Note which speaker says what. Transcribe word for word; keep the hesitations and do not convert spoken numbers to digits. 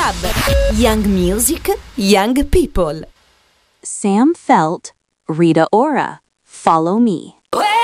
Speaker 1: Club. Young Music, Young People.
Speaker 2: Sam Felt, Rita Ora, Follow Me.